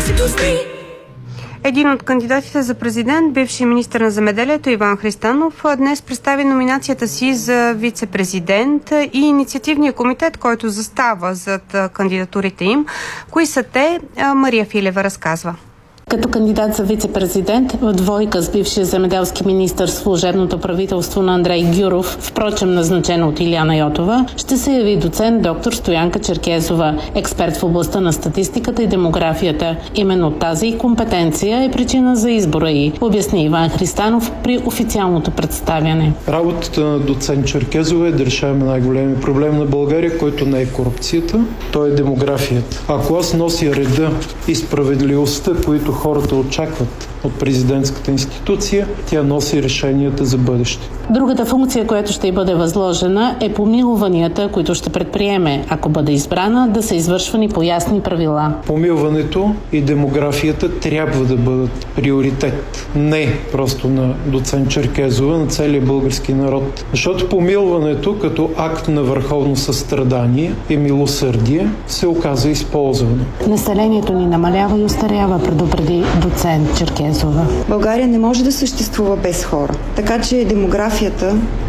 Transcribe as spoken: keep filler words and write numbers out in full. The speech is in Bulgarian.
Един от кандидатите за президент, бивши министър на земеделието Иван Христанов, днес представи номинацията си за вице-президент и инициативния комитет, който застава зад кандидатурите им. Кои са те? Мария Филева разказва. Като кандидат за вице-президент в двойка с бившия земеделски министър в служебното правителство на Андрей Гюров, впрочем назначен от Илияна Йотова, ще се яви доцент доктор Стоянка Черкезова, експерт в областта на статистиката и демографията. Именно тази компетенция е причина за избора й, обясни Иван Христанов при официалното представяне. Работата на доцент Черкезова е да решаваме най-големия проблем на България, който не е корупцията, то е демографията. Ако аз нося реда и справедливостта, които хората очакват от президентската институция, тя носи решенията за бъдеще. Другата функция, която ще й бъде възложена, е помилванията, които ще предприеме, ако бъде избрана, да са извършвани по ясни правила. Помилването и демографията трябва да бъдат приоритет. Не просто на доцент Черкезова, на целия български народ. Защото помилването като акт на върховно състрадание и милосърдие се оказа използвано. Населението ни намалява и остарява, предупреди доцент Черкезова. България не може да съществува без хора. Така че демографията